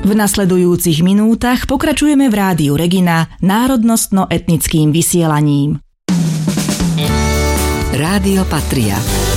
V nasledujúcich minútach pokračujeme v Rádiu Regina národnostno-etnickým vysielaním. Rádio Patria.